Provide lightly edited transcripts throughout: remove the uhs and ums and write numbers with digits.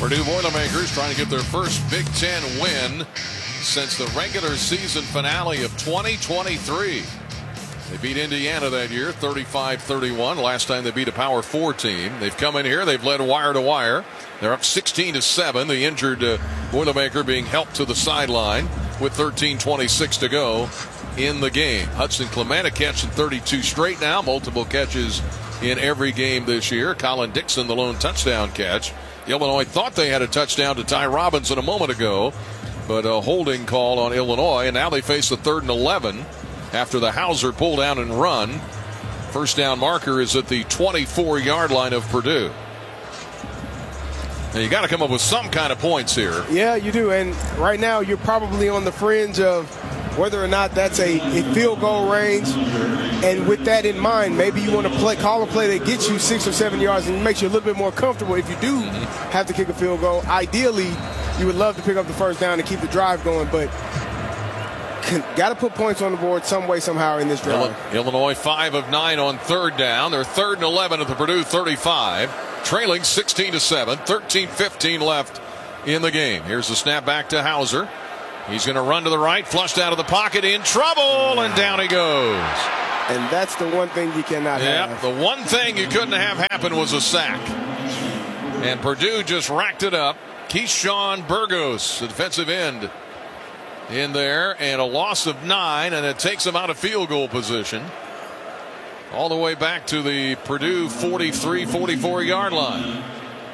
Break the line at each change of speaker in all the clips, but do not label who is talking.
Purdue Boilermakers trying to get their first Big Ten win since the regular season finale of 2023. They beat Indiana that year 35-31. Last time they beat a Power 4 team. They've come in here. They've led wire to wire. They're up 16-7. The injured Boilermaker being helped to the sideline with 13:26 to go in the game. Hudson Clement catching 32 straight now. Multiple catches in every game this year. Colin Dixon, the lone touchdown catch. Illinois thought they had a touchdown to Ty Robinson a moment ago, but a holding call on Illinois, and now they face a 3rd and 11 after the Hauser pull down and run. First down marker is at the 24-yard line of Purdue. Now you got to come up with some kind of points here.
Yeah, you do, and right now you're probably on the fringe of whether or not that's a field goal range. And with that in mind, maybe you want to call a play that gets you 6 or 7 yards and makes you a little bit more comfortable if you do have to kick a field goal. Ideally, you would love to pick up the first down and keep the drive going, but got to put points on the board some way, somehow in this drive.
Illinois 5 of 9 on 3rd down. They're 3rd and 11 at the Purdue 35, trailing 16-7, 13:15 left in the game. Here's the snap back to Hauser. He's going to run to the right, flushed out of the pocket, in trouble, and down he goes.
And that's the one thing you cannot have.
The one thing you couldn't have happen was a sack. And Purdue just racked it up. Keyshawn Burgos, the defensive end, in there, and a loss of 9, and it takes them out of field goal position. All the way back to the Purdue 43, 44-yard line.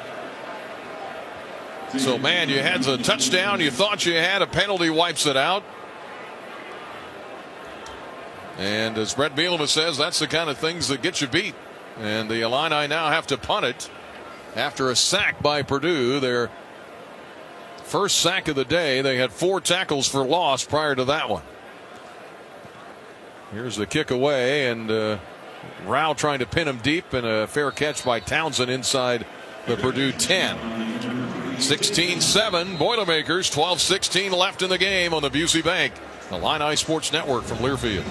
So, man, you had the touchdown. You thought you had a penalty, wipes it out. And as Brett Bielema says, that's the kind of things that get you beat. And the Illini now have to punt it after a sack by Purdue. Their first sack of the day. They had 4 tackles for loss prior to that one. Here's the kick away, and Rao trying to pin him deep, and a fair catch by Townsend inside the Purdue 10. 16-7, Boilermakers, 12:16 left in the game on the Busey Bank Illini Sports Network from Learfield.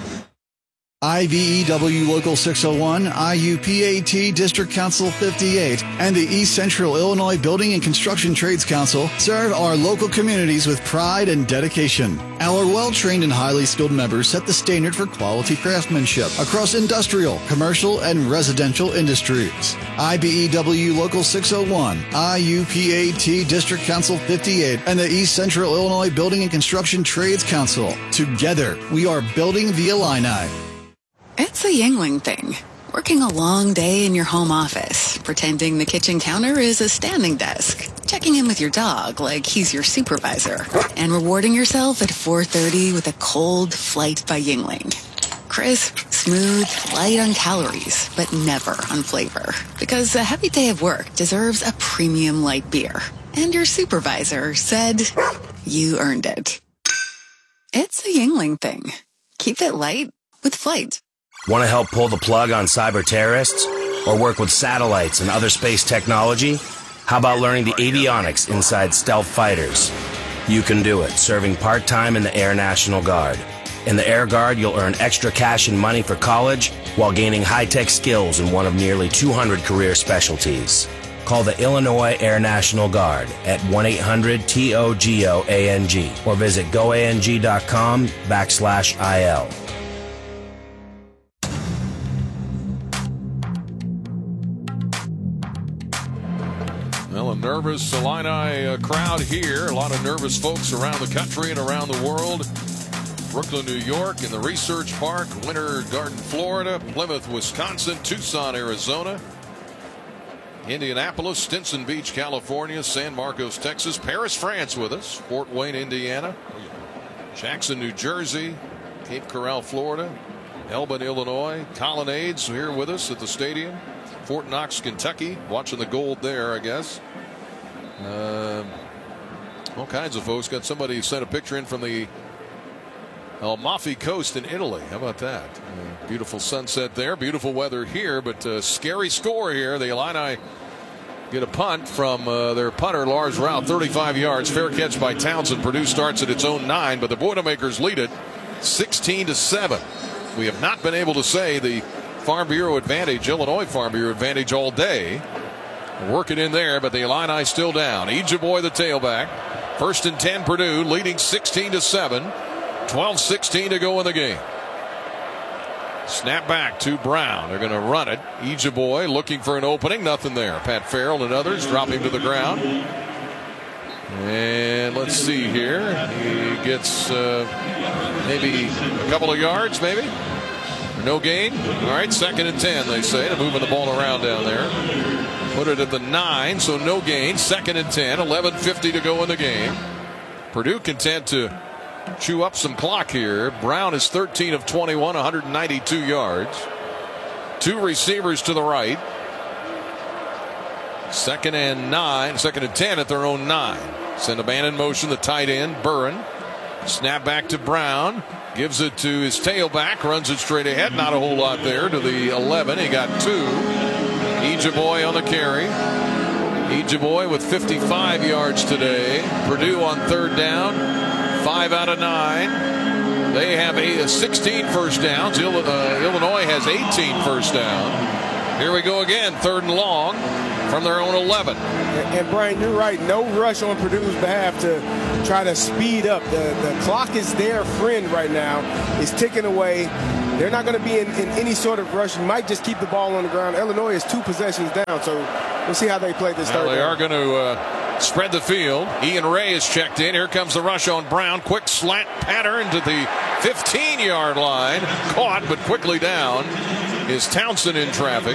IBEW Local 601, IUPAT District Council 58, and the East Central Illinois Building and Construction Trades Council serve our local communities with pride and dedication. Our well-trained and highly skilled members set the standard for quality craftsmanship across industrial, commercial, and residential industries. IBEW Local 601, IUPAT District Council 58, and the East Central Illinois Building and Construction Trades Council. Together, we are building the Illini.
It's a Yuengling thing. Working a long day in your home office, pretending the kitchen counter is a standing desk, checking in with your dog like he's your supervisor, and rewarding yourself at 4:30 with a cold Flight by Yuengling. Crisp, smooth, light on calories, but never on flavor. Because a heavy day of work deserves a premium light beer. And your supervisor said you earned it. It's a Yuengling thing. Keep it light with Flight.
Want to help pull the plug on cyber terrorists? Or work with satellites and other space technology? How about learning the avionics inside stealth fighters? You can do it, serving part-time in the Air National Guard. In the Air Guard, you'll earn extra cash and money for college while gaining high-tech skills in one of nearly 200 career specialties. Call the Illinois Air National Guard at 1-800-TOGOANG or visit goang.com/IL.
Well, a nervous Illini crowd here. A lot of nervous folks around the country and around the world. Brooklyn, New York, in the Research Park, Winter Garden, Florida, Plymouth, Wisconsin, Tucson, Arizona, Indianapolis, Stinson Beach, California, San Marcos, Texas, Paris, France with us, Fort Wayne, Indiana, Jackson, New Jersey, Cape Coral, Florida, Elbin, Illinois, Colonnades here with us at the stadium, Fort Knox, Kentucky, watching the gold there, I guess. All kinds of folks. Got somebody who sent a picture in from the Amalfi Coast in Italy. How about that? Beautiful sunset there. Beautiful weather here, but scary score here. The Illini get a punt from their punter, Lars Rao, 35 yards. Fair catch by Townsend. Purdue starts at its own 9, but the Boilermakers lead it 16-7. We have not been able to say the Farm Bureau advantage, Illinois Farm Bureau advantage all day. Working in there, but the Illini still down. Ejeboy, the tailback. 1st and 10, Purdue leading 16-7. 12-16 to go in the game. Snap back to Brown. They're going to run it. Ejeboy looking for an opening. Nothing there. Pat Farrell and others drop him to the ground. And let's see here. He gets maybe a couple of yards, maybe. No gain. All right, 2nd and 10, they say. They're moving the ball around down there. Put it at the 9, so no gain. 2nd and 10, 11:50 to go in the game. Purdue content to chew up some clock here. Brown is 13 of 21, 192 yards. 2 receivers to the right. 2nd and 10 at their own 9. Send a man in motion, the tight end, Burren. Snap back to Brown. Gives it to his tailback. Runs it straight ahead. Not a whole lot there to the 11. He got 2. Ejeboy on the carry. Ejeboy with 55 yards today. Purdue on 3rd down. 5 out of 9. They have 16 first downs. Illinois has 18 first down. Here we go again. 3rd and long from their own 11.
And Brian, you're right. No rush on Purdue's behalf to try to speed up. The clock is their friend right now. It's ticking away. They're not going to be in any sort of rush. You might just keep the ball on the ground. Illinois is 2 possessions down, so we'll see how they play this third down.
They are going to spread the field. Ian Ray is checked in. Here comes the rush on Brown. Quick slant pattern to the 15-yard line. Caught, but quickly down is Townsend in traffic.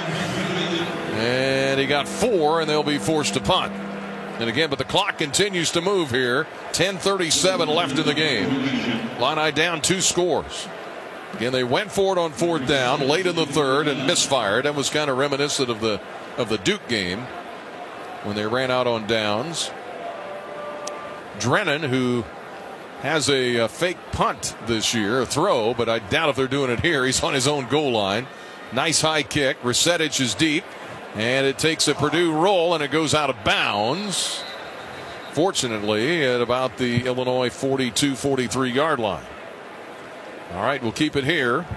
And he got 4, and they'll be forced to punt. And again, but the clock continues to move here. 10:37 left in the game. Illini down 2 scores. Again, they went for it on 4th down late in the 3rd and misfired. That was kind of reminiscent of the Duke game when they ran out on downs. Drennan, who has a fake punt this year, a throw, but I doubt if they're doing it here. He's on his own goal line. Nice high kick. Resetich is deep. And it takes a Purdue roll, and it goes out of bounds. Fortunately, at about the Illinois 42-43 yard line. All right, we'll keep it here.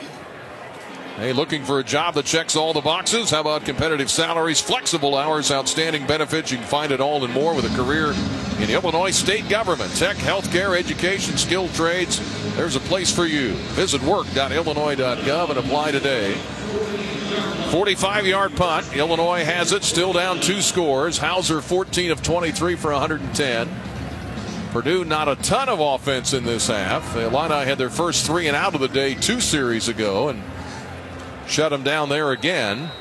Hey, looking for a job that checks all the boxes? How about competitive salaries, flexible hours, outstanding benefits? You can find it all and more with a career in Illinois state government. Tech, healthcare, education, skilled trades. There's a place for you. Visit work.illinois.gov and apply today. 45-yard punt. Illinois has it. Still down 2 scores. Hauser 14 of 23 for 110. Purdue not a ton of offense in this half. The Illini had their first 3 and out of the day 2 series ago and shut them down there again.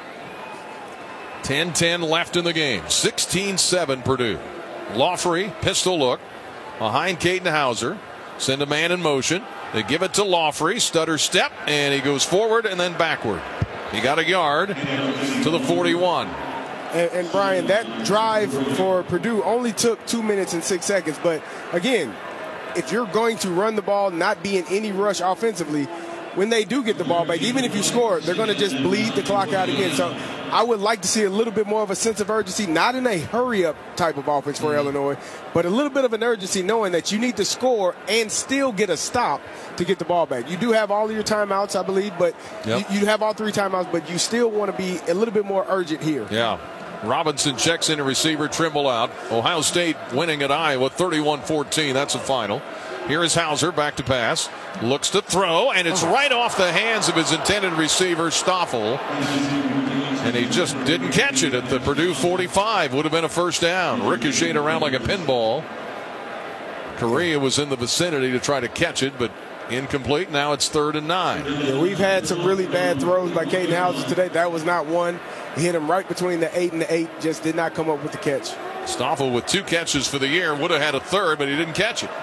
10-10 left in the game. 16-7 Purdue. Lawfrey, pistol look behind Caden Hauser. Send a man in motion. They give it to Lawfrey. Stutter step, and he goes forward and then backward. He got a yard to the 41.
And Brian, that drive for Purdue only took 2 minutes and 6 seconds. But again, if you're going to run the ball, not be in any rush offensively, when they do get the ball back, even if you score, they're going to just bleed the clock out again. So I would like to see a little bit more of a sense of urgency, not in a hurry-up type of offense for Illinois, but a little bit of an urgency knowing that you need to score and still get a stop to get the ball back. You do have all of your timeouts, I believe, but you have all 3 timeouts, but you still want to be a little bit more urgent here.
Yeah. Robinson checks in a receiver, Trimble out. Ohio State winning at Iowa 31-14. That's the final. Here is Hauser back to pass. Looks to throw, and it's right off the hands of his intended receiver, Stoffel. And he just didn't catch it at the Purdue 45. Would have been a first down. Ricocheted around like a pinball. Correa was in the vicinity to try to catch it, but incomplete. Now it's 3rd and 9.
Yeah, we've had some really bad throws by Caden Hauser today. That was not one. He hit him right between the 8 and the 8. Just did not come up with the catch.
Stoffel with 2 catches for the year. Would have had a third, but he didn't catch it.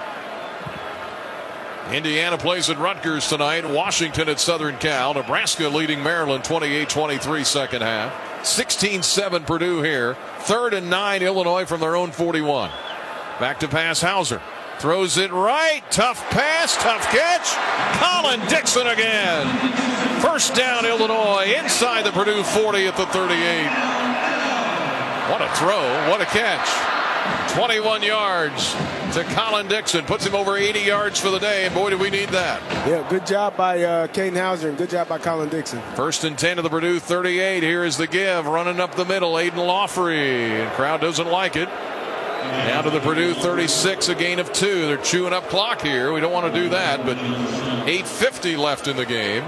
Indiana plays at Rutgers tonight. Washington at Southern Cal. Nebraska leading Maryland 28-23 second half. 16-7 Purdue here. 3rd and 9 Illinois from their own 41. Back to pass Hauser. Throws it right. Tough pass. Tough catch. Colin Dixon again. First down Illinois inside the Purdue 40 at the 38. What a throw. What a catch. 21 yards to Colin Dixon. Puts him over 80 yards for the day, and boy, do we need that.
Yeah, good job by Caden Hauser, and good job by Colin Dixon.
1st and 10 to the Purdue 38. Here is the give. Running up the middle, Aiden Lawfrey. And crowd doesn't like it. Down to the Purdue 36, a gain of 2. They're chewing up clock here. We don't want to do that, but 8:50 left in the game.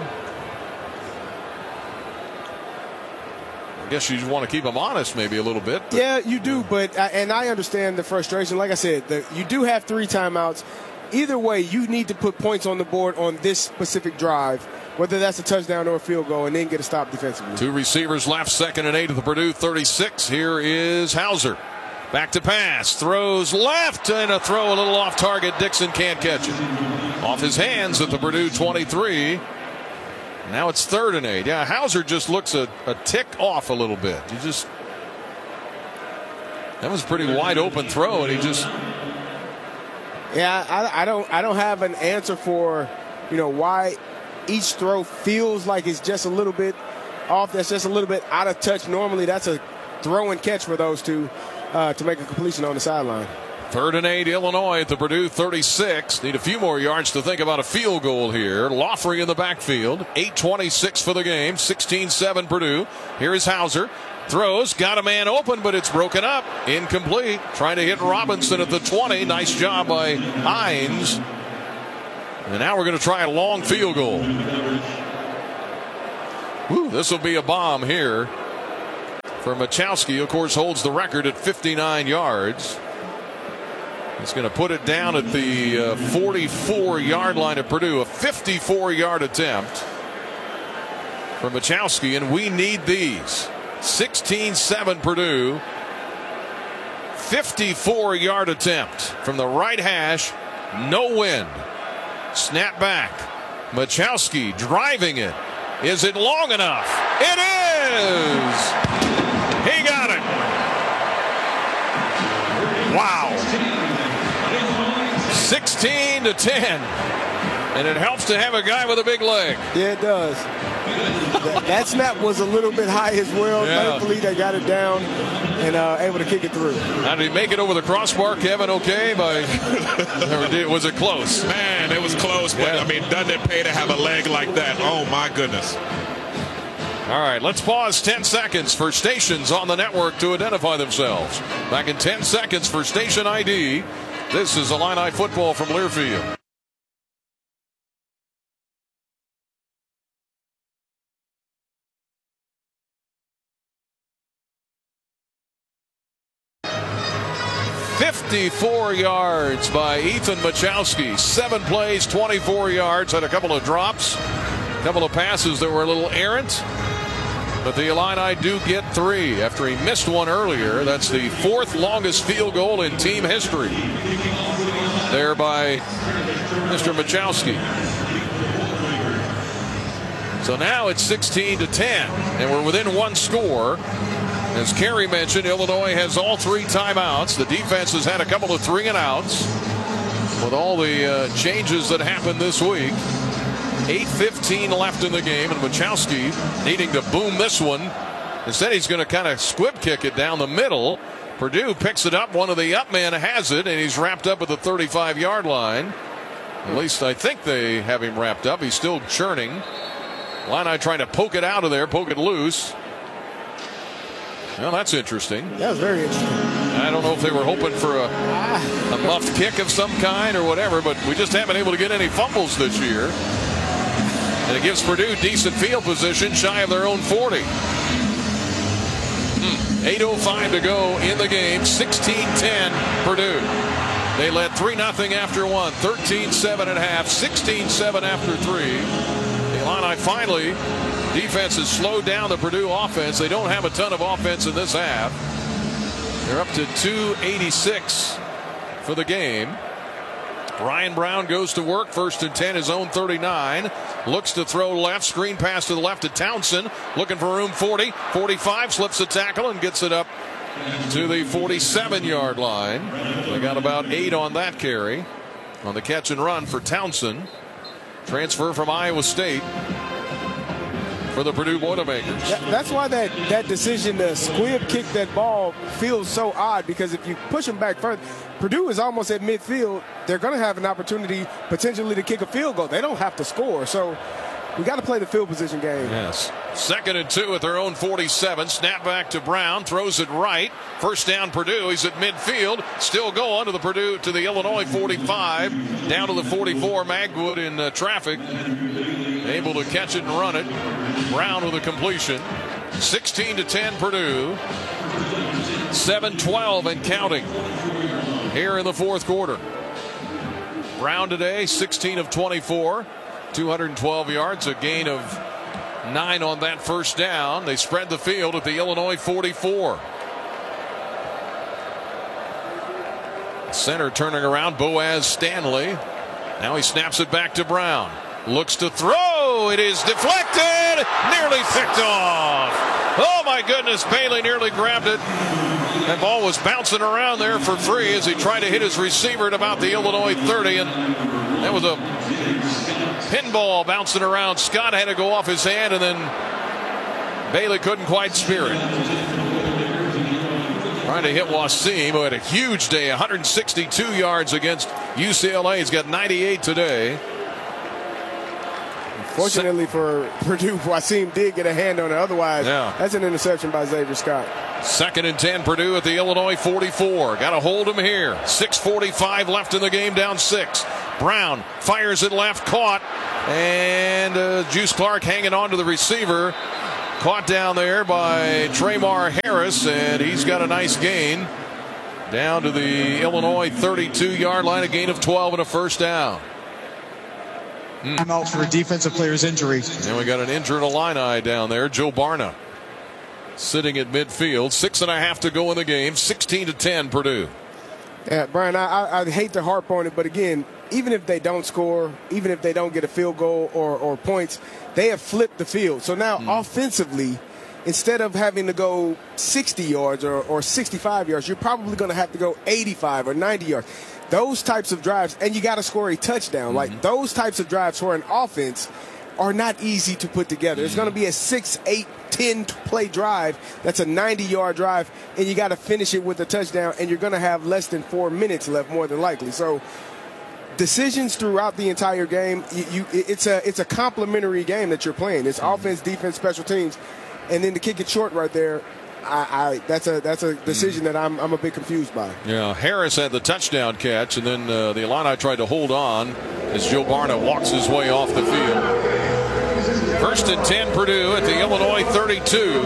I guess you want to keep them honest maybe a little bit.
Yeah, you do, but and I understand the frustration. Like I said, you do have 3 timeouts. Either way, you need to put points on the board on this specific drive, whether that's a touchdown or a field goal, and then get a stop defensively.
2 receivers left, 2nd and 8 at the Purdue 36. Here is Hauser. Back to pass, throws left, and a throw a little off target. Dixon can't catch it. Off his hands at the Purdue 23. Now it's 3rd and 8. Yeah, Hauser just looks a tick off a little bit. That was a pretty wide open throw, and he just.
Yeah, I don't have an answer for, why each throw feels like it's just a little bit off. That's just a little bit out of touch. Normally, that's a throw and catch for those two to make a completion on the sideline.
3rd and 8, Illinois at the Purdue 36. Need a few more yards to think about a field goal here. Lawfrey in the backfield. 8:26 for the game. 16-7 Purdue. Here is Hauser. Throws. Got a man open, but it's broken up. Incomplete. Trying to hit Robinson at the 20. Nice job by Hines. And now we're going to try a long field goal. This will be a bomb here for Machowski. Of course, holds the record at 59 yards. He's going to put it down at the 44-yard line of Purdue. A 54-yard attempt for Machowski, and we need these. 16-7 Purdue. 54-yard attempt from the right hash. No wind. Snap back. Machowski driving it. Is it long enough? It is! He got it. Wow. 16-10, and it helps to have a guy with a big leg.
Yeah, it does. That snap was a little bit high as well.
Yeah.
Thankfully, they got it down and able to kick it through.
Now, did he make it over the crossbar, Kevin? Okay, was it close?
Man, it was close, but
Yeah.
Doesn't it pay to have a leg like that? Oh my goodness.
All right, let's pause 10 seconds for stations on the network to identify themselves. Back in 10 seconds for station ID. This is Illini football from Learfield. "54 yards by Ethan Machowski. 7 plays, 24 yards. Had a couple of drops, a couple of passes that were a little errant. But the Illini do get 3 after he missed one earlier. That's the 4th longest field goal in team history. There by Mr. Machowski. So now it's 16-10, and we're within 1 score. As Kerry mentioned, Illinois has all 3 timeouts. The defense has had a couple of 3-and-outs with all the changes that happened this week. 8:15 left in the game, and Machowski needing to boom this one. Instead, he's going to kind of squib kick it down the middle. Purdue picks it up. One of the up men has it, and he's wrapped up at the 35-yard line. At least I think they have him wrapped up. He's still churning. Illini trying to poke it out of there, poke it loose. Well, that's interesting.
That was very interesting.
I don't know if they were hoping for a muffed kick of some kind or whatever, but we just haven't been able to get any fumbles this year. And it gives Purdue decent field position, shy of their own 40. 8:05 to go in the game. 16-10 Purdue. They led 3-0 after 1. 13-7 at half. 16-7 after 3. The Illini finally, defense has slowed down the Purdue offense. They don't have a ton of offense in this half. They're up to 286 for the game. Ryan Brown goes to work. 1st and 10, his own 39. Looks to throw left. Screen pass to the left to Townsend. Looking for room 40. 45. Slips a tackle and gets it up to the 47-yard line. They got about 8 on that carry. On the catch and run for Townsend. Transfer from Iowa State. for the Purdue Boilermakers.
That's why that decision to squib kick that ball feels so odd, because if you push them back further, Purdue is almost at midfield. They're going to have an opportunity potentially to kick a field goal. They don't have to score. So we got to play the field position game.
Yes. 2nd and 2 at their own 47. Snap back to Brown. Throws it right. First down Purdue. He's at midfield. Still going to the Illinois 45. Down to the 44. Magwood in traffic. Able to catch it and run it. Brown with a completion. 16-10 Purdue. 7-12 and counting here in the fourth quarter. Brown today 16 of 24. 212 yards, a gain of 9 on that first down. They spread the field at the Illinois 44. Center turning around, Boaz Stanley. Now he snaps it back to Brown. Looks to throw. It is deflected. Nearly picked off. Oh my goodness, Bailey nearly grabbed it. That ball was bouncing around there for free as he tried to hit his receiver at about the Illinois 30, and that was a pinball bouncing around. Scott had to go off his hand, and then Bailey couldn't quite spear it. Trying to hit Wasim, who had a huge day, 162 yards against UCLA. He's got 98 today.
Fortunately for Purdue, Wasim did get a hand on it. Otherwise, that's an interception by Xavier Scott.
2nd and 10 Purdue at the Illinois 44. Got to hold him here. 6:45 left in the game, down 6. Brown fires it left, caught, and Juice Clark hanging on to the receiver. Caught down there by Tramar Harris, and he's got a nice gain down to the Illinois 32-yard line, a gain of 12 and a first down.
I'm out for a defensive player's injury.
And we got an injured Illini down there, Joe Barna, sitting at midfield. 6.5 to go in the game. 16-10 Purdue.
Yeah, Brian, I hate to harp on it, but again, even if they don't score, even if they don't get a field goal or points, they have flipped the field. So now offensively, instead of having to go 60 yards or 65 yards, you're probably going to have to go 85 or 90 yards. Those types of drives, and you got to score a touchdown. Like those types of drives for an offense are not easy to put together. It's going to be a 6, 8, 10 play drive. That's a 90-yard drive, and you got to finish it with a touchdown, and you're going to have less than 4 minutes left, more than likely. So decisions throughout the entire game, it's a complementary game that you're playing. It's offense, defense, special teams, and then to kick it short right there, that's a decision that I'm a bit confused by.
Yeah, Harris had the touchdown catch, and then the Illini tried to hold on as Joe Barna walks his way off the field. 1st and 10 Purdue at the Illinois 32.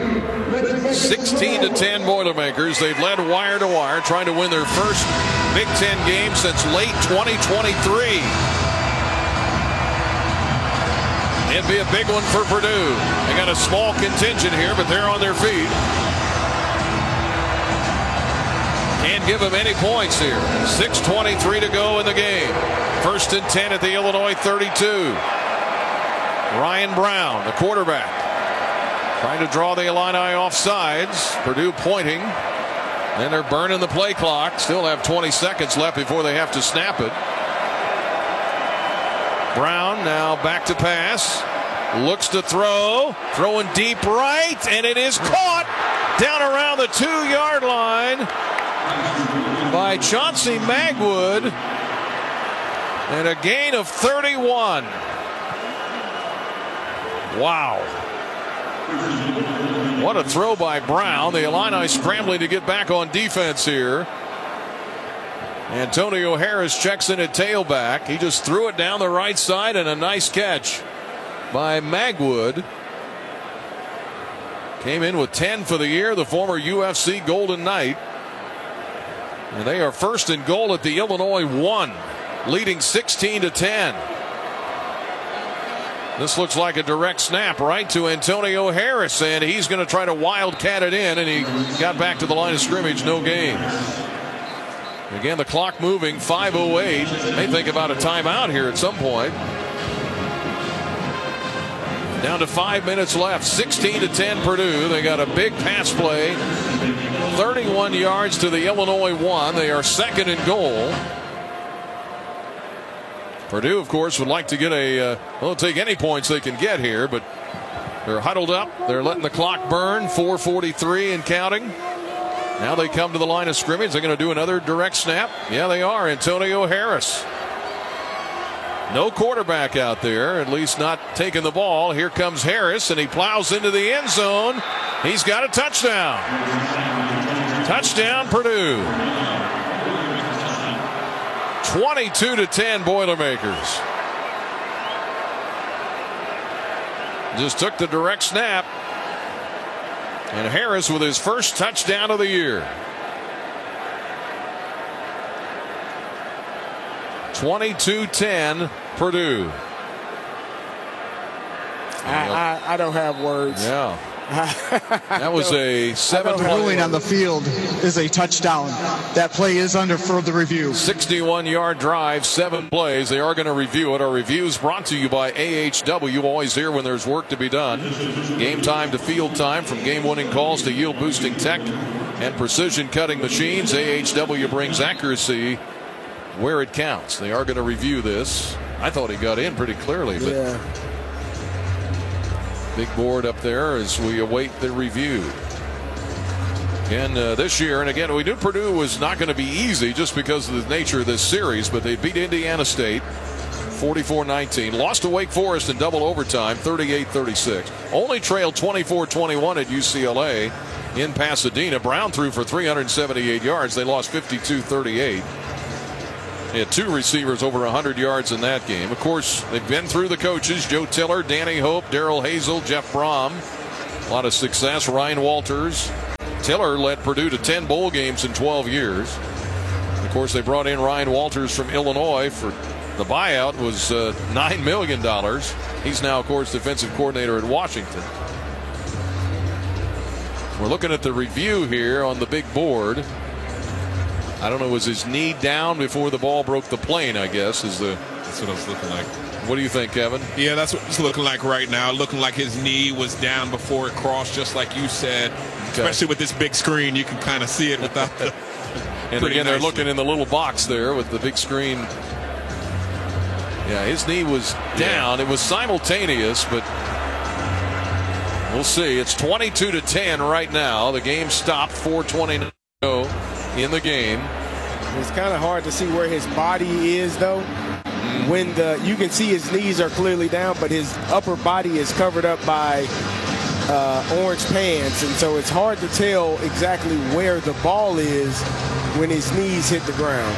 16-10 Boilermakers. They've led wire to wire, trying to win their first Big Ten game since late 2023. It'd be a big one for Purdue. They got a small contingent here, but they're on their feet. Can't give them any points here. 6:23 to go in the game. 1st and 10 at the Illinois 32. Ryan Brown, the quarterback, trying to draw the Illini off sides. Purdue pointing. And they're burning the play clock. Still have 20 seconds left before they have to snap it. Brown now back to pass. Looks to throw. Throwing deep right. And it is caught down around the 2-yard line by Chauncey Magwood. And a gain of 31. Wow. What a throw by Brown. The Illini scrambling to get back on defense here. Antonio Harris checks in at tailback. He just threw it down the right side, and a nice catch by Magwood. Came in with 10 for the year, the former UFC Golden Knight. And they are 1st and goal at the Illinois 1, leading 16-10. This looks like a direct snap right to Antonio Harris, and he's going to try to wildcat it in, and he got back to the line of scrimmage, no gain. Again, the clock moving, 5:08. May think about a timeout here at some point. Down to 5 minutes left, 16-10 Purdue. They got a big pass play, 31 yards to the Illinois 1. They are 2nd and goal. Purdue, of course, would like to get they'll take any points they can get here, but They're huddled up. They're letting the clock burn. 4:43 and counting. Now they come to the line of scrimmage. They're going to do another direct snap. Yeah, they are. Antonio Harris. No quarterback out there, at least not taking the ball. Here comes Harris, and he plows into the end zone. He's got a touchdown. Touchdown, Purdue. 22-10 Boilermakers. Just took the direct snap. And Harris with his first touchdown of the year. 22-10 Purdue.
I don't have words.
Yeah. That was a 7
ruling on the field is a touchdown. That play is under further review.
61-yard drive, 7 plays. They are going to review it. Our reviews brought to you by AHW. Always here when there's work to be done. Game time to field time, from game-winning calls to yield-boosting tech and precision cutting machines. AHW brings accuracy where it counts. They are going to review this. I thought he got in pretty clearly, but
yeah.
Big board up there as we await the review. And this year, and again, we knew Purdue was not going to be easy just because of the nature of this series, but they beat Indiana State 44-19, lost to Wake Forest in double overtime 38-36, only trailed 24-21 at UCLA in Pasadena. Brown threw for 378 yards. They lost 52-38. They had 2 receivers over 100 yards in that game. Of course, they've been through the coaches: Joe Tiller, Danny Hope, Darrell Hazel, Jeff Brom. A lot of success. Ryan Walters. Tiller led Purdue to 10 bowl games in 12 years. Of course, they brought in Ryan Walters from Illinois for the buyout was $9 million. He's now, of course, defensive coordinator at Washington. We're looking at the review here on the big board. I don't know, was his knee down before the ball broke the plane, I guess, is the...
That's what it's looking like.
What do you think, Kevin?
Yeah, that's what it's looking like right now. Looking like his knee was down before it crossed, just like you said. Okay. Especially with this big screen, you can kind of see it without the...
And again, they're looking in the little box there with the big screen. Yeah, his knee was down. Yeah. It was simultaneous, but we'll see. It's 22-10 right now. The game stopped. 4:29 to go in the game.
It's kind of hard to see where his body is, though. When you can see his knees are clearly down, but his upper body is covered up by orange pants, and so it's hard to tell exactly where the ball is when his knees hit the ground.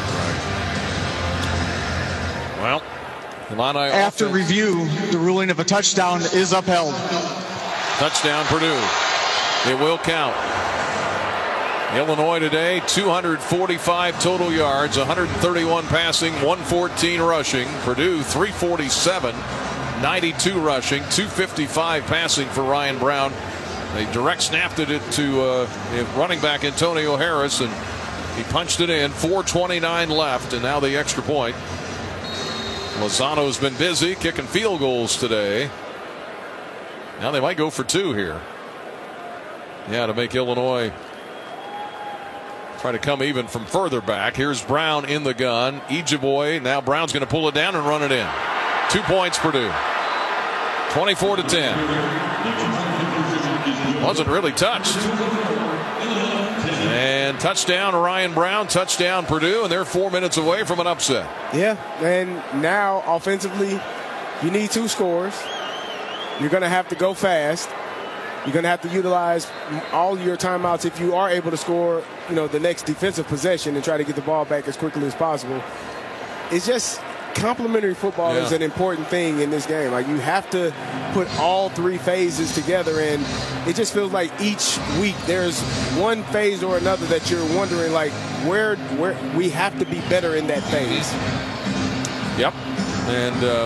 Well,
after review, the ruling of a touchdown is upheld.
Touchdown, Purdue. It will count. Illinois today, 245 total yards, 131 passing, 114 rushing. Purdue, 347, 92 rushing, 255 passing for Ryan Brown. They direct snapped it to running back Antonio Harris, and he punched it in. 4:29 left, and now the extra point. Lozano's been busy kicking field goals today. Now they might go for 2 here. Yeah, to make Illinois try to come even from further back. Here's Brown in the gun. Ejeboy. Now Brown's going to pull it down and run it in. 2 points Purdue. 24-10. Wasn't really touched. And touchdown Ryan Brown. Touchdown Purdue. And they're 4 minutes away from an upset.
Yeah. And now offensively, you need 2 scores. You're going to have to go fast. You're going to have to utilize all your timeouts if you are able to score, the next defensive possession and try to get the ball back as quickly as possible. It's just complementary football is an important thing in this game. Like, you have to put all 3 phases together, and it just feels like each week there's one phase or another that you're wondering, like, where we have to be better in that phase.
Yep. And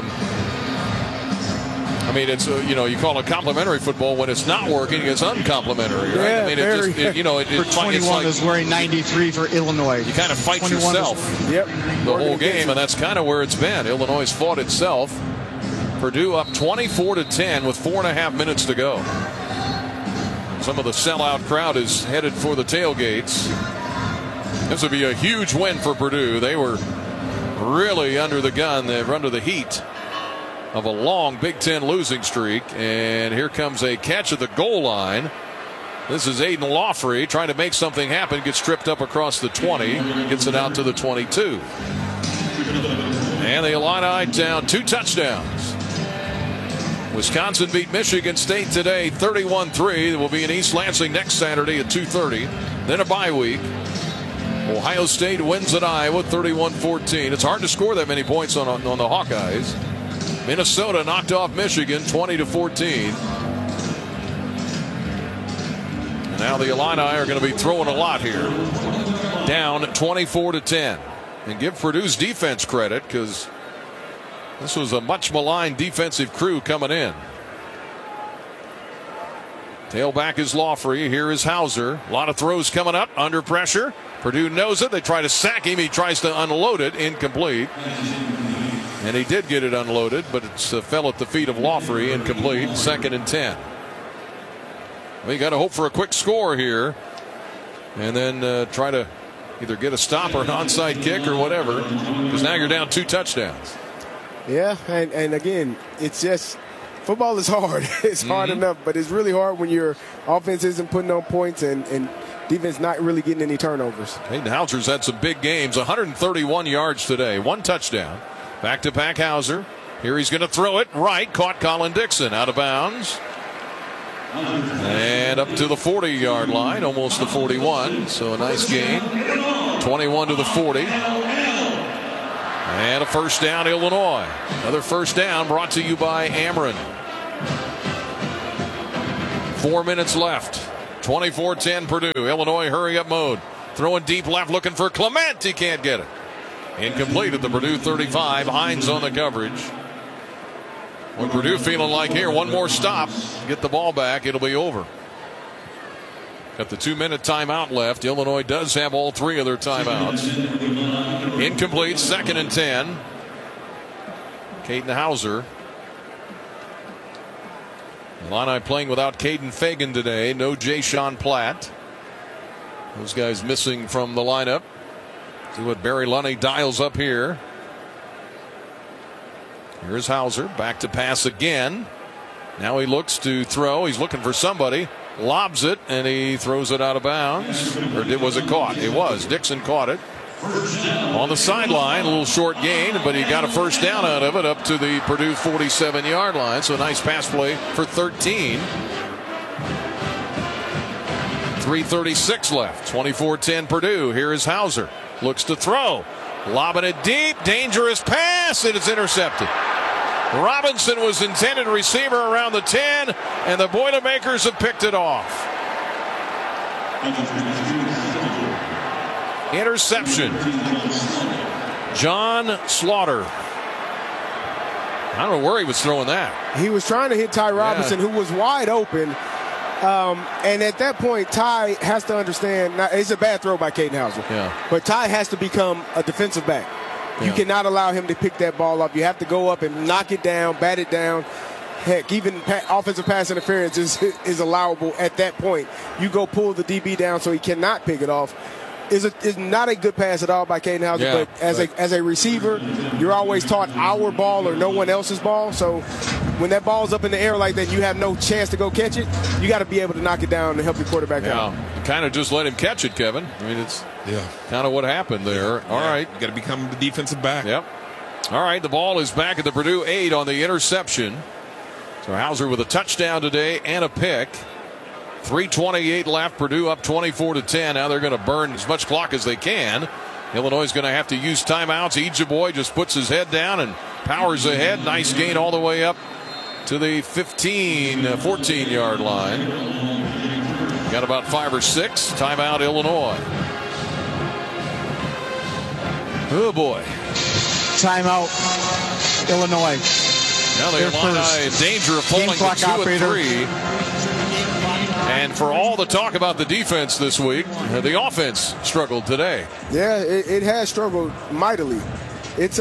I mean, it's you call it complementary football when it's not working. It's uncomplimentary, right?
Yeah,
I mean, it just
for 21 is wearing 93 for Illinois.
You kind of fight yourself
the
whole game, and that's kind of where it's been. Illinois has fought itself. Purdue up 24-10 with 4.5 minutes to go. Some of the sellout crowd is headed for the tailgates. This would be a huge win for Purdue. They were really under the gun. They were under the heat of a long Big Ten losing streak. And here comes a catch at the goal line. This is Aiden Lawfrey trying to make something happen. Gets tripped up across the 20. Gets it out to the 22. And the Illini down 2 touchdowns. Wisconsin beat Michigan State today 31-3. They will be in East Lansing next Saturday at 2:30. Then a bye week. Ohio State wins at Iowa 31-14. It's hard to score that many points on the Hawkeyes. Minnesota knocked off Michigan 20-14. And now the Illini are going to be throwing a lot here. Down 24-10. And give Purdue's defense credit, because this was a much maligned defensive crew coming in. Tailback is Lawfrey. Here is Hauser. A lot of throws coming up under pressure. Purdue knows it. They try to sack him. He tries to unload it. Incomplete. And he did get it unloaded, but it fell at the feet of Lawfrey. Incomplete. 2nd and 10. Well, you got to hope for a quick score here, and then try to either get a stop or an onside kick or whatever, because now you're down 2 touchdowns.
Yeah, and again, it's just football is hard. It's hard enough, but it's really hard when your offense isn't putting on points and defense not really getting any turnovers.
Hayden Hauser's had some big games. 131 yards today, 1 touchdown. Back to Packhauser. Here he's going to throw it right. Caught Colin Dixon out of bounds. And up to the 40-yard line, almost the 41. So a nice gain. 21 to the 40. And a first down, Illinois. Another first down brought to you by Ameren. 4 minutes left. 24-10 Purdue. Illinois hurry-up mode. Throwing deep left, looking for Clement. He can't get it. Incomplete at the Purdue 35. Hines on the coverage. What Purdue feeling like here, one more stop, get the ball back, it'll be over. Got the 2-minute timeout left. Illinois does have all 3 of their timeouts. Incomplete, 2nd and 10. Caden Hauser. Illini playing without Caden Fagan today. No Jay-Sean Platt. Those guys missing from the lineup. See what Barry Lunny dials up here. Here's Hauser, back to pass again. Now he looks to throw. He's looking for somebody. Lobs it, and he throws it out of bounds. Or was it caught? It was. Dixon caught it. On the sideline, a little short gain, but he got a first down out of it up to the Purdue 47-yard line. So a nice pass play for 13. 3:36 left. 24-10 Purdue. Here is Hauser. Looks to throw. Lobbing it deep. Dangerous pass. It is intercepted. Robinson was intended receiver around the 10, and the Boilermakers have picked it off. Interception. John Slaughter. I don't know where he was throwing that.
He was trying to hit Ty Robinson, who was wide open. And at that point, Ty has to understand, now, it's a bad throw by Caden Hauser, but Ty has to become a defensive back. You cannot allow him to pick that ball up. You have to go up and knock it down, bat it down. Heck, even offensive pass interference is allowable at that point. You go pull the DB down so he cannot pick it off. Is not a good pass at all by Caden Hauser, but as a receiver, you're always taught our ball or no one else's ball. So when that ball's up in the air like that, you have no chance to go catch it. You got to be able to knock it down and help your quarterback out.
Kind of just let him catch it, Kevin. I mean, it's kind of what happened there. All right.
You got to become the defensive back.
Yep. All right, the ball is back at the Purdue 8 on the interception. So Hauser with a touchdown today and a pick. 3:28 left. Purdue up 24-10. Now they're going to burn as much clock as they can. Illinois is going to have to use timeouts. Ejeboy just puts his head down and powers ahead. Nice gain all the way up to the 14-yard line. Got about 5 or 6. Timeout, Illinois. Oh boy.
Timeout, Illinois.
Now the Illini in danger of falling to 2-3. And for all the talk about the defense this week, the offense struggled today.
Yeah, it has struggled mightily. It's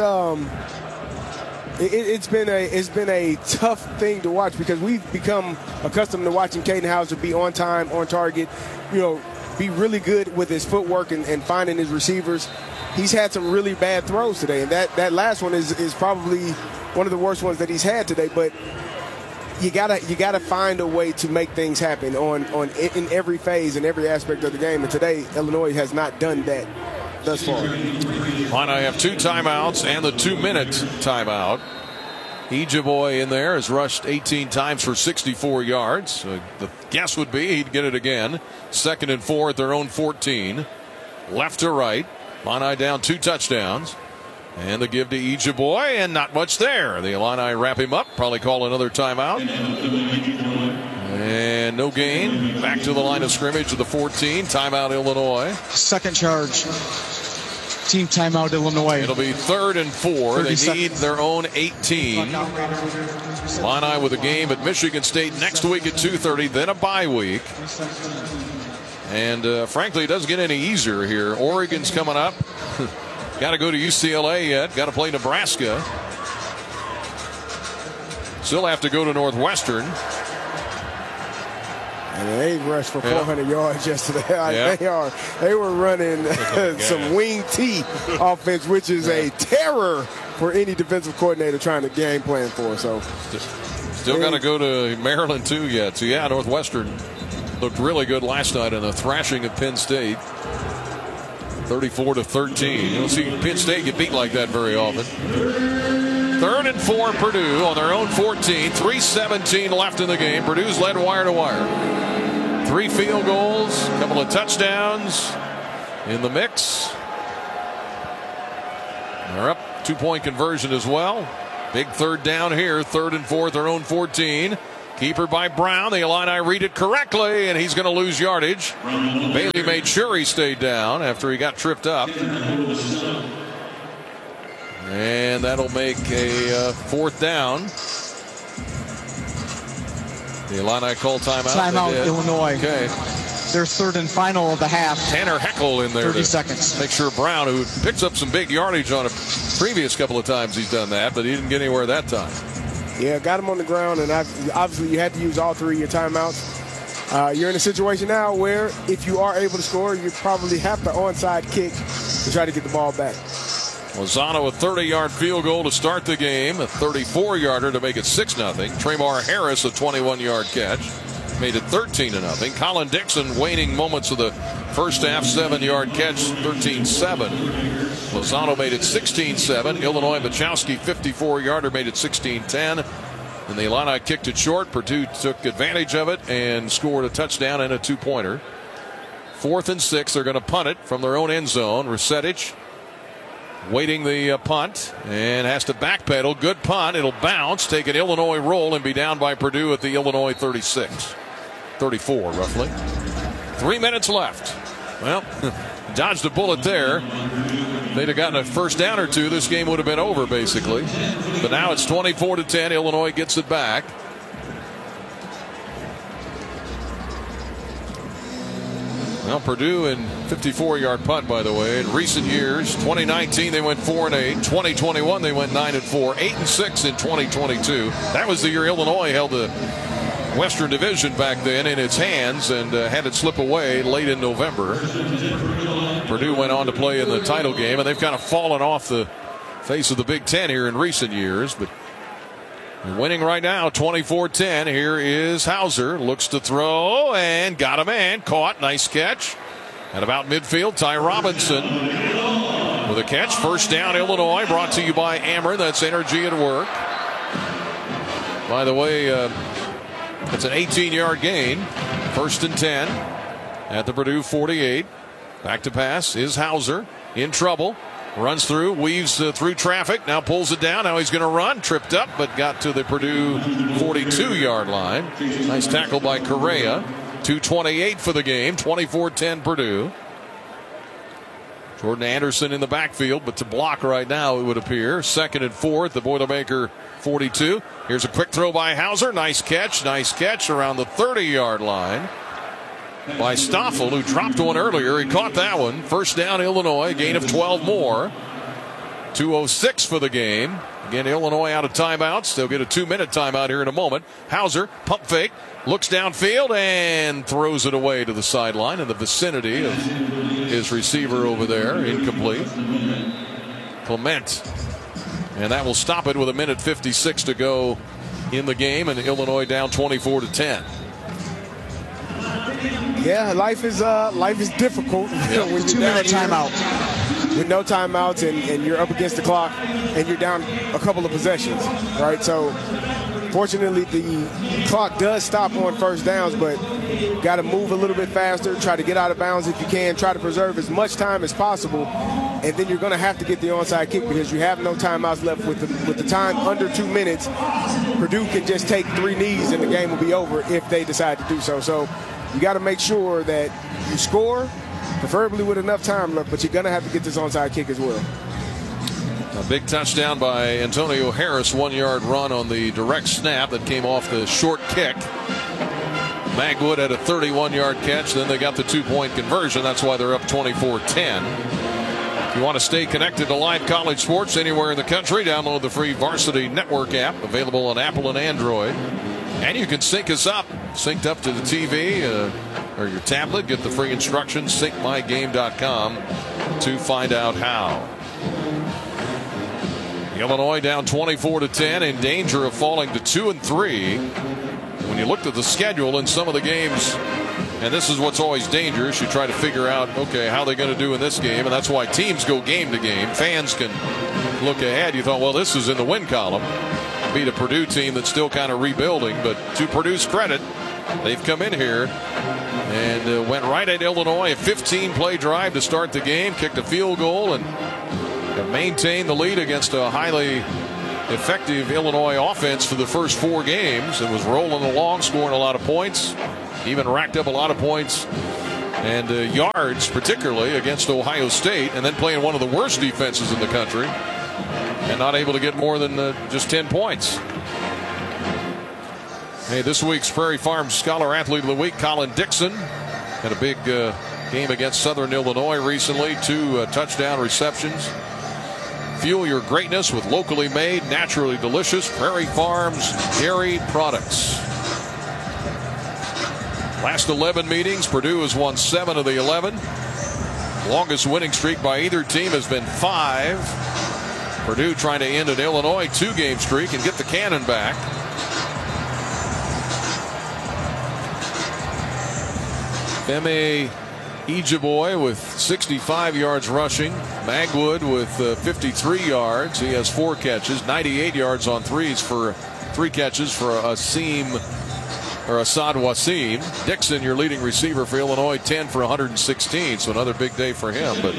been a tough thing to watch because we've become accustomed to watching Caden Hauser be on time, on target, be really good with his footwork and finding his receivers. He's had some really bad throws today, and that last one is probably one of the worst ones that he's had today. But you gotta find a way to make things happen in every phase and every aspect of the game. And today, Illinois has not done that thus far.
Illini have 2 timeouts and the 2-minute timeout. Ejeboy in there has rushed 18 times for 64 yards. So the guess would be he'd get it again. 2nd and 4 at their own 14. Left to right. Illini down 2 touchdowns. And the give to Ejeboy, and not much there. The Illini wrap him up, probably call another timeout. And no gain. Back to the line of scrimmage of the 14. Timeout, Illinois.
Second charge. Team timeout, Illinois.
It'll be 3rd and 4. They need their own 18. Illini with a game at Michigan State next week at 2:30, then a bye week. And frankly, it doesn't get any easier here. Oregon's coming up. Got to go to UCLA yet. Got to play Nebraska. Still have to go to Northwestern.
And they rushed for 400 yards yesterday.
Yeah.
They were running some wing T offense, which is a terror for any defensive coordinator trying to game plan for. So
still got to go to Maryland too yet. So yeah, Northwestern looked really good last night in a thrashing of Penn State. 34-13. You don't see Penn State get beat like that very often. 3rd and 4, Purdue on their own 14. 3:17 left in the game. Purdue's led wire to wire. 3 field goals, a couple of touchdowns in the mix. They're up 2-point conversion as well. Big 3rd down here. 3rd and 4 at their own 14. Keeper by Brown. The Illini read it correctly, and he's going to lose yardage. Bailey made sure he stayed down after he got tripped up. And that'll make a 4th down. The Illini call timeout.
Timeout, Illinois.
Okay.
Their 3rd and final of the half.
Tanner Heckel in there.
30 seconds.
Make sure Brown, who picks up some big yardage on a previous couple of times he's done that, but he didn't get anywhere that time.
Yeah, got him on the ground, and obviously you had to use all 3 of your timeouts. You're in a situation now where if you are able to score, you probably have the onside kick to try to get the ball back.
Lozano a 30-yard field goal to start the game, a 34-yarder to make it 6-0. Tremar Harris a 21-yard catch, made it 13-0. Colin Dixon waning moments of the first half, 7-yard catch, 13-7. Lozano made it 16-7. Illinois Machowski 54-yarder made it 16-10. And the Illini kicked it short. Purdue took advantage of it and scored a touchdown and a 2-pointer. 4th and 6. They're going to punt it from their own end zone. Rusetic waiting the punt and has to backpedal. Good punt. It'll bounce, take an Illinois roll, and be down by Purdue at the Illinois 36. 34 roughly. 3 minutes left. Well, dodged a bullet there. They'd have gotten a first down or 2, this game would have been over basically. But now it's 24-10. Illinois gets it back. Well, Purdue in 54-yard punt, by the way. In recent years, 2019 they went 4-8. 2021 they went 9-4. 8-6 in 2022. That was the year Illinois held the Western Division back then in its hands and had it slip away late in November. Purdue went on to play in the title game, and they've kind of fallen off the face of the Big Ten here in recent years. But they're winning right now, 24-10. Here is Hauser, looks to throw and got a man, caught, nice catch. At about midfield, Ty Robinson with a catch. First down, Illinois, brought to you by Ameren. That's energy at work. By the way, it's an 18-yard gain. 1st and 10 at the Purdue 48. Back to pass is Hauser, in trouble. Runs through, weaves through traffic, now pulls it down. Now he's going to run, tripped up, but got to the Purdue 42-yard line. Nice tackle by Correa. 2:28 for the game, 24-10 Purdue. Jordan Anderson in the backfield, but to block right now, it would appear. 2nd and 4 at the Boilermaker 42. Here's a quick throw by Hauser. Nice catch around the 30-yard line by Stoffel, who dropped one earlier. He caught that one. First down, Illinois, gain of 12 more. 2:06 for the game. Again, Illinois out of timeouts. They'll get a 2-minute timeout here in a moment. Hauser, pump fake, looks downfield and throws it away to the sideline in the vicinity of his receiver over there. Incomplete. Clement. And that will stop it with 1:56 to go in the game, and Illinois down 24-10.
Yeah, life is difficult when you're
2-minute timeout.
With no timeouts and you're up against the clock and you're down a couple of possessions, right? So fortunately the clock does stop on first downs, but got to move a little bit faster, try to get out of bounds if you can, try to preserve as much time as possible, and then you're going to have to get the onside kick because you have no timeouts left. With the time under 2 minutes, Purdue can just take 3 knees and the game will be over if they decide to do so. So you got to make sure that you score, preferably with enough time left, but you're going to have to get this onside kick as well.
A big touchdown by Antonio Harris, 1-yard run on the direct snap that came off the short kick. Magwood had a 31-yard catch, then they got the 2-point conversion. That's why they're up 24-10. If you want to stay connected to live college sports anywhere in the country, download the free Varsity Network app, available on Apple and Android. And you can sync us up, synced up to the TV or your tablet. Get the free instructions, syncmygame.com to find out how. Illinois down 24-10, in danger of falling to 2-3. When you looked at the schedule in some of the games, and this is what's always dangerous, you try to figure out, okay, how they're going to do in this game, and that's why teams go game to game. Fans can look ahead. You thought, well, this is in the win column. Beat a Purdue team that's still kind of rebuilding, but to Purdue's credit, they've come in here and went right at Illinois. A 15-play drive to start the game, kicked a field goal, and maintained the lead against a highly effective Illinois offense for the first 4 games. It was rolling along, scoring a lot of points, even racked up a lot of points and yards, particularly against Ohio State, and then playing one of the worst defenses in the country and not able to get more than just 10 points. Hey, this week's Prairie Farm Scholar Athlete of the Week, Colin Dixon, had a big game against Southern Illinois recently, 2 touchdown receptions. Fuel your greatness with locally made, naturally delicious Prairie Farms dairy products. Last 11 meetings, Purdue has won 7 of the 11. Longest winning streak by either team has been 5. Purdue trying to end an Illinois 2-game streak and get the cannon back. Femi Ijiboy with 65 yards rushing. Magwood with 53 yards. He has 4 catches, 98 yards on 3 catches for Assad Wasim. Dixon, your leading receiver for Illinois, 10 for 116. So another big day for him. But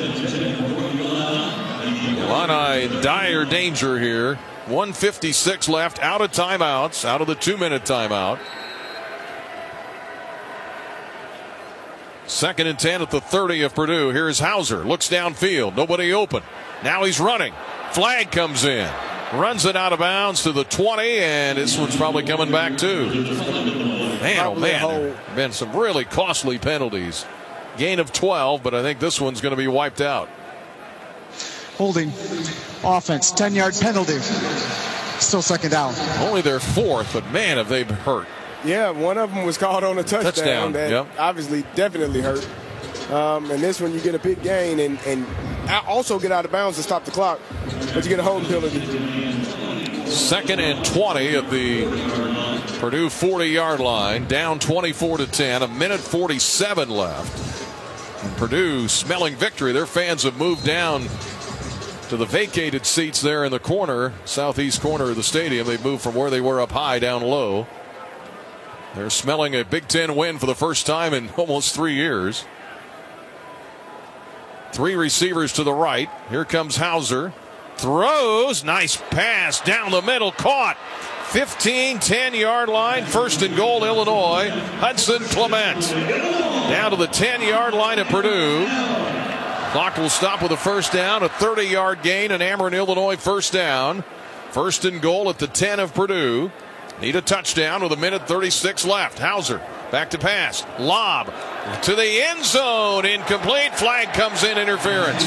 Illini in dire danger here. 1:56 left, out of timeouts, out of the 2-minute timeout. 2nd and 10 at the 30 of Purdue. Here's Hauser. Looks downfield. Nobody open. Now he's running. Flag comes in. Runs it out of bounds to the 20, and this one's probably coming back too. Man, oh man. There have been some really costly penalties. Gain of 12, but I think this one's going to be wiped out.
Holding offense, 10-yard penalty. Still 2nd down.
Only their 4th, but man, have they hurt.
Yeah, one of them was called on a touchdown that obviously definitely hurt. And this one you get a big gain and also get out of bounds to stop the clock, but you get a holding penalty.
2nd and 20 at the Purdue 40-yard line, down 24-10, 1:47 left. And Purdue smelling victory. Their fans have moved down to the vacated seats there in the corner, southeast corner of the stadium. They've moved from where they were up high down low. They're smelling a Big Ten win for the first time in almost 3 years. 3 receivers to the right. Here comes Hauser. Throws. Nice pass down the middle. Caught. 15, 10-yard line. 1st and goal, Illinois. Hudson Clement. Down to the 10-yard line at Purdue. Clock will stop with a 1st down. A 30-yard gain. An Ameren, Illinois 1st down. 1st and goal at the 10 of Purdue. Need a touchdown with 1:36 left. Hauser back to pass. Lob. to the end zone. Incomplete. Flag comes in. Interference.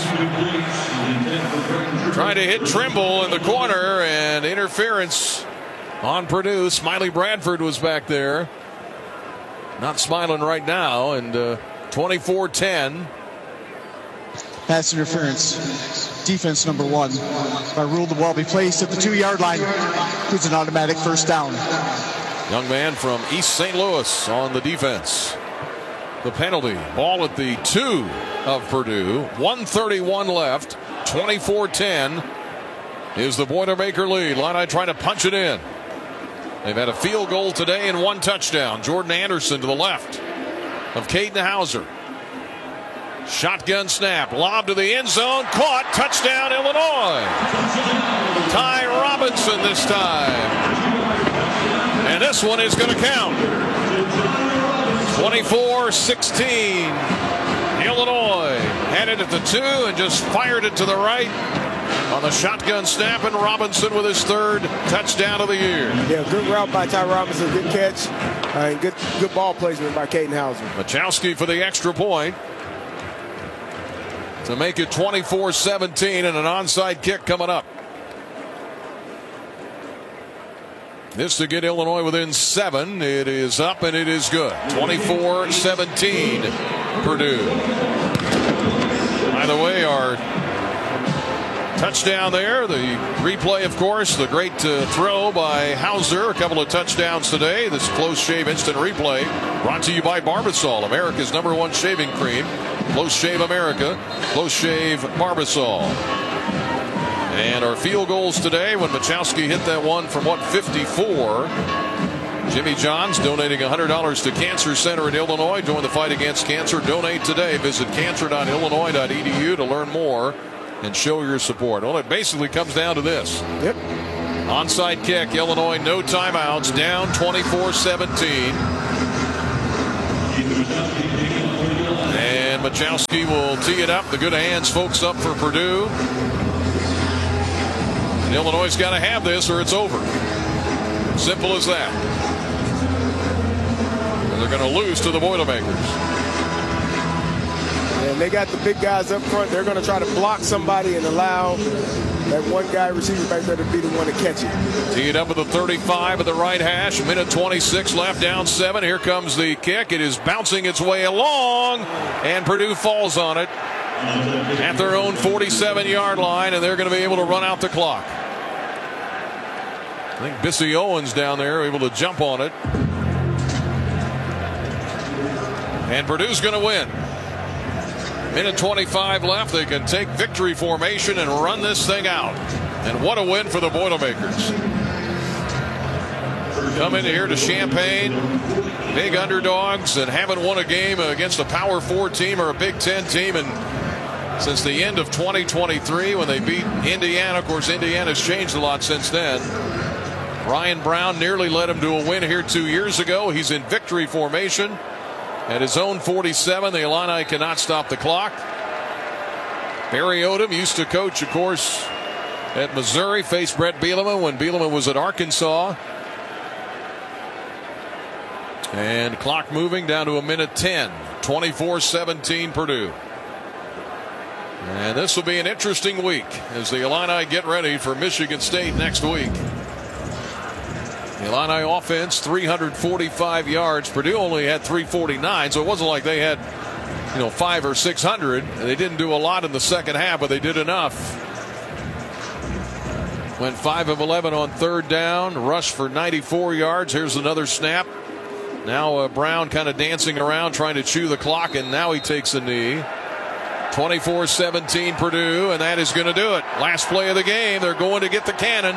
Trying to hit Trimble in the corner, and interference on Purdue. Smiley Bradford was back there. Not smiling right now. And 24-10.
Pass interference. Defense number 1. By rule, the ball be placed at the 2-yard line. It's an automatic first down.
Young man from East St. Louis on the defense. The penalty. Ball at the 2 of Purdue. 1:31 left. 24-10 is the Boilermaker lead. Illini trying to punch it in. They've had a field goal today and 1 touchdown. Jordan Anderson to the left of Caden Hauser. Shotgun snap. Lob to the end zone. Caught. Touchdown, Illinois. Ty Robinson this time. And this one is going to count. 24-16. Illinois had it at the 2 and just fired it to the right on the shotgun snap, and Robinson with his 3rd touchdown of the year.
Yeah, good route by Ty Robinson, good catch, and good ball placement by Caden Hauser.
Machowski for the extra point to make it 24-17, and an onside kick coming up. This to get Illinois within 7. It is up and it is good. 24-17 Purdue. By the way, our touchdown there, the replay, of course, the great throw by Hauser. A couple of touchdowns today. This close shave instant replay brought to you by Barbasol, America's #1 shaving cream. Close Shave America, Close Shave Barbasol. And our field goals today, when Machowski hit that one from 54. Jimmy Johns donating $100 to Cancer Center in Illinois. Join the fight against cancer. Donate today. Visit cancer.illinois.edu to learn more and show your support. Well, it basically comes down to this.
Yep.
Onside kick. Illinois, no timeouts. Down 24-17. And Machowski will tee it up. The good hands folks up for Purdue. And Illinois' got to have this or it's over. Simple as that. And they're going to lose to the Boilermakers.
And they got the big guys up front. They're going to try to block somebody and allow that one guy receiver back there to be the one to catch it.
Teed up at the 35 at the right hash. Minute 26 left, down 7. Here comes the kick. It is bouncing its way along, and Purdue falls on it at their own 47-yard line, and they're going to be able to run out the clock. I think Bissy Owens down there able to jump on it. And Purdue's going to win. Minute 25 left. They can take victory formation and run this thing out. And what a win for the Boilermakers. Come in here to Champaign, big underdogs, and haven't won a game against a Power 4 team or a Big Ten team since the end of 2023 when they beat Indiana. Of course, Indiana's changed a lot since then. Ryan Brown nearly led him to a win here 2 years ago. He's in victory formation. At his own 47, the Illini cannot stop the clock. Barry Odom used to coach, of course, at Missouri, faced Brett Bielema when Bielema was at Arkansas. And clock moving down to a minute 10. 24-17 Purdue. And this will be an interesting week as the Illini get ready for Michigan State next week. The Illini offense, 345 yards. Purdue only had 349, so it wasn't like they had, 500 or 600. They didn't do a lot in the second half, but they did enough. Went 5 of 11 on third down, rushed for 94 yards. Here's another snap. Now Brown kind of dancing around, trying to chew the clock, and now he takes a knee. 24-17 Purdue, and that is going to do it. Last play of the game. They're going to get the cannon.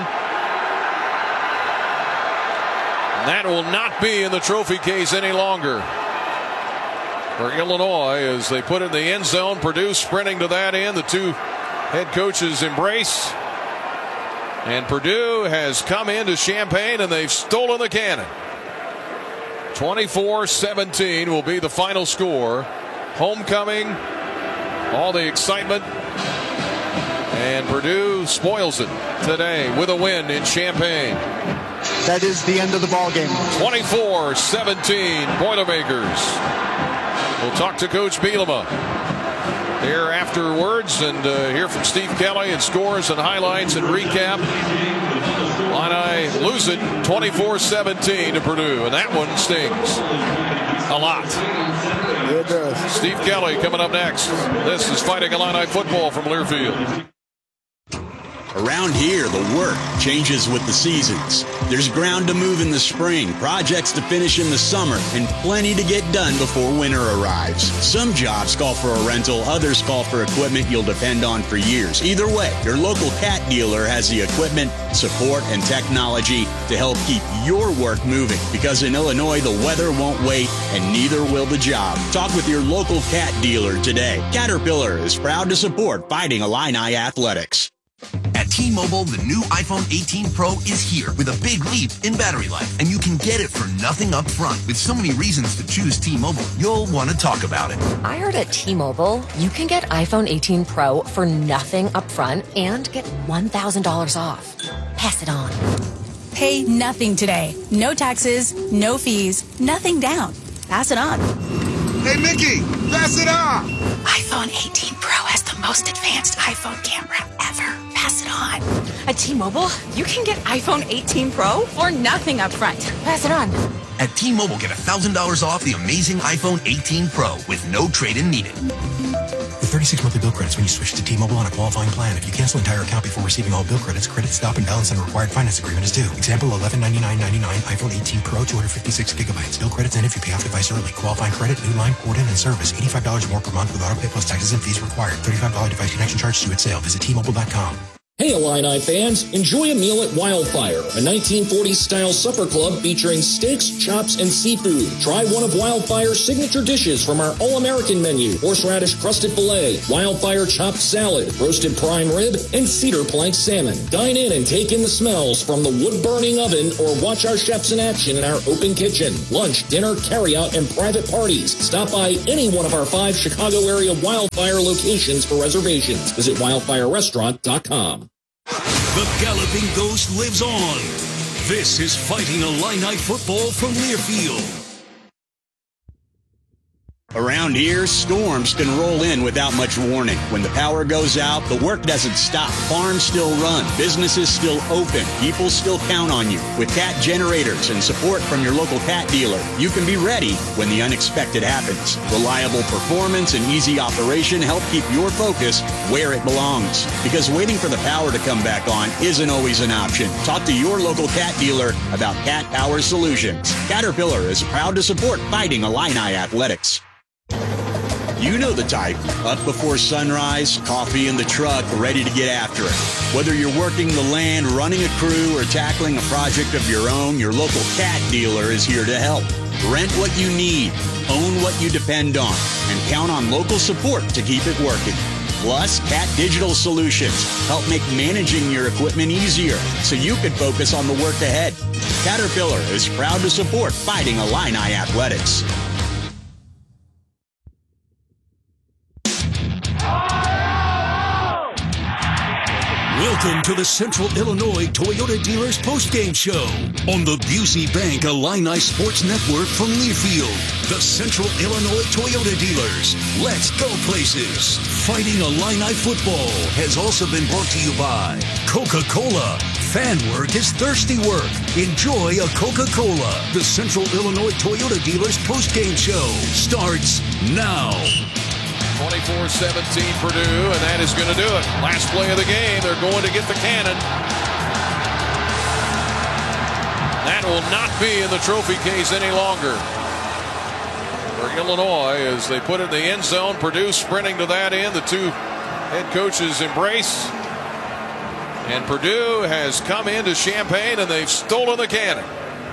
That will not be in the trophy case any longer for Illinois as they put it in the end zone. Purdue sprinting to that end. The two head coaches embrace. And Purdue has come into Champaign and they've stolen the cannon. 24-17 will be the final score. Homecoming, all the excitement. And Purdue spoils it today with a win in Champaign.
That is the end of the ball game.
24-17 Boilermakers. We'll talk to Coach Bielema here afterwards and hear from Steve Kelly and scores and highlights and recap. Illini lose it 24-17 to Purdue, and that one stings a lot.
It does.
Steve Kelly coming up next. This is Fighting Illini football from Learfield.
Around here, the work changes with the seasons. There's ground to move in the spring, projects to finish in the summer, and plenty to get done before winter arrives. Some jobs call for a rental, others call for equipment you'll depend on for years. Either way, your local Cat dealer has the equipment, support, and technology to help keep your work moving. Because in Illinois, the weather won't wait, and neither will the job. Talk with your local Cat dealer today. Caterpillar is proud to support Fighting Illini athletics.
At T-Mobile, the new iPhone 18 Pro is here with a big leap in battery life, and you can get it for nothing up front. With so many reasons to choose T-Mobile, you'll want to talk about it.
I heard at T-Mobile, you can get iPhone 18 Pro for nothing up front and get $1,000 off. Pass it on.
Pay nothing today. No taxes, no fees, nothing down. Pass it on.
Hey, Mickey, pass it on.
iPhone 18 Pro has the most advanced iPhone camera ever. Pass it on.
At T-Mobile, you can get iPhone 18 Pro for nothing up front.
Pass it on.
At T-Mobile, get $1,000 off the amazing iPhone 18 Pro with no trade-in needed.
With 36 monthly bill credits when you switch to T-Mobile on a qualifying plan. If you cancel entire account before receiving all bill credits, credit stop and balance on a required finance agreement is due. Example, $1199.99 iPhone 18 Pro, 256 gigabytes. Bill credits in if you pay off device early. Qualifying credit, new line, port in, and service. $85 more per month with auto pay plus taxes and fees required. $35 device connection charge due at sale. Visit T-Mobile.com.
Hey Illini fans, enjoy a meal at Wildfire, a 1940s-style supper club featuring steaks, chops, and seafood. Try one of Wildfire's signature dishes from our all-American menu: horseradish crusted filet, Wildfire chopped salad, roasted prime rib, and cedar plank salmon. Dine in and take in the smells from the wood-burning oven or watch our chefs in action in our open kitchen. Lunch, dinner, carry-out, and private parties. Stop by any one of our 5 Chicago area Wildfire locations for reservations. Visit wildfirerestaurant.com.
The Galloping Ghost lives on. This is Fighting Illini football from Learfield.
Around here, storms can roll in without much warning. When the power goes out, the work doesn't stop. Farms still run. Businesses still open. People still count on you. With Cat generators and support from your local Cat dealer, you can be ready when the unexpected happens. Reliable performance and easy operation help keep your focus where it belongs. Because waiting for the power to come back on isn't always an option. Talk to your local Cat dealer about Cat Power Solutions. Caterpillar is proud to support Fighting Illini athletics. You know the type. Up before sunrise, coffee in the truck, ready to get after it. Whether you're working the land, running a crew, or tackling a project of your own, your local Cat dealer is here to help. Rent what you need, own what you depend on, and count on local support to keep it working. Plus, Cat Digital Solutions help make managing your equipment easier so you can focus on the work ahead. Caterpillar is proud to support Fighting Illini athletics.
Welcome to the Central Illinois Toyota Dealers postgame show on the Busey Bank Illini Sports Network from Learfield. The Central Illinois Toyota Dealers. Let's go places. Fighting Illini football has also been brought to you by Coca-Cola. Fan work is thirsty work. Enjoy a Coca-Cola. The Central Illinois Toyota Dealers postgame show starts now.
24-17 Purdue, and that is going to do it. Last play of the game, they're going to get the cannon. That will not be in the trophy case any longer for Illinois as they put it in the end zone. Purdue sprinting to that end. The two head coaches embrace. And Purdue has come into Champaign, and they've stolen the cannon.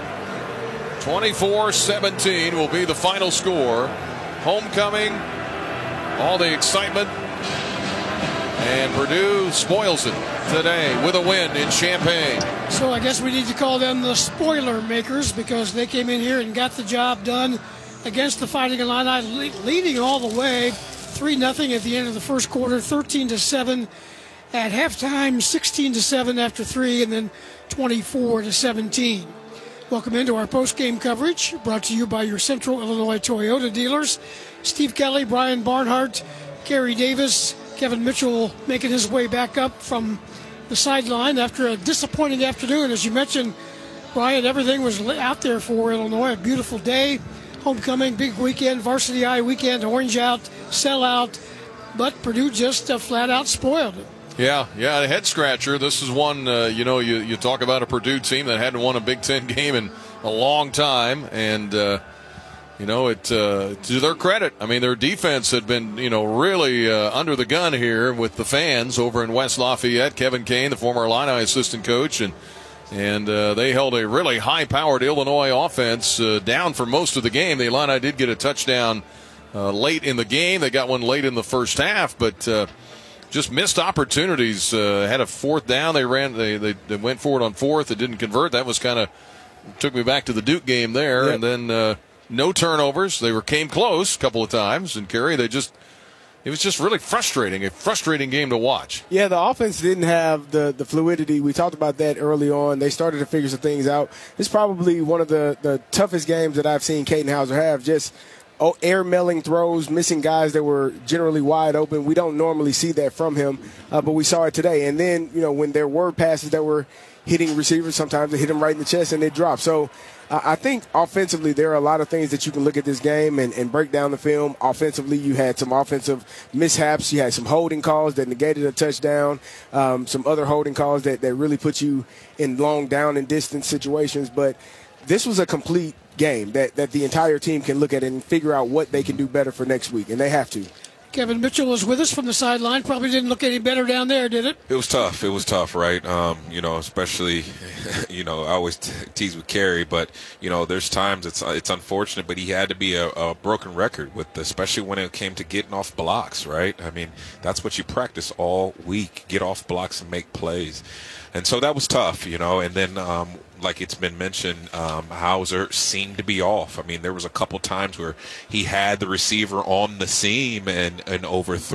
24-17 will be the final score. Homecoming. All the excitement, and Purdue spoils it today with a win in Champaign.
So I guess we need to call them the spoiler makers because they came in here and got the job done against the Fighting Illini, leading all the way 3-0 at the end of the first quarter, 13-7 at halftime, 16-7 after 3, and then 24-17. Welcome into our post-game coverage, brought to you by your Central Illinois Toyota dealers. Steve Kelly, Brian Barnhart, Gary Davis, Kevin Mitchell making his way back up from the sideline after a disappointing afternoon. As you mentioned, Brian, everything was out there for Illinois. A beautiful day, homecoming, big weekend, varsity eye weekend, orange out, sell out, but Purdue just flat out spoiled it.
Yeah, a head scratcher. This is one, you talk about a Purdue team that hadn't won a Big Ten game in a long time, and to their credit, I mean, their defense had been, really under the gun here with the fans over in West Lafayette. Kevin Kane, the former Illini assistant coach, and they held a really high-powered Illinois offense down for most of the game. The Illini did get a touchdown late in the game. They got one late in the first half, but just missed opportunities. Had a fourth down. They went for it on fourth. It didn't convert. That was kind of took me back to the Duke game there. Yep. And then no turnovers. They came close a couple of times. And Kerry, it was just really frustrating. A frustrating game to watch.
Yeah, the offense didn't have the fluidity. We talked about that early on. They started to figure some things out. It's probably one of the toughest games that I've seen Katin Houser have. Just air-mailing throws, missing guys that were generally wide open. We don't normally see that from him, but we saw it today. And then, when there were passes that were hitting receivers, sometimes they hit them right in the chest and they drop. So I think offensively there are a lot of things that you can look at this game and break down the film. Offensively, you had some offensive mishaps. You had some holding calls that negated a touchdown, some other holding calls that really put you in long down and distance situations. But this was a complete game that the entire team can look at and figure out what they can do better for next week, and they have to.
Kevin Mitchell was with us from the sideline. Probably didn't look any better down there, did it?
It was tough. right? Especially, I always tease with Kerry, but, there's times it's unfortunate, but he had to be a broken record especially when it came to getting off blocks, right? I mean, that's what you practice all week, get off blocks and make plays. And so that was tough, and then like it's been mentioned, Houser seemed to be off. I mean, there was a couple times where he had the receiver on the seam and overthrew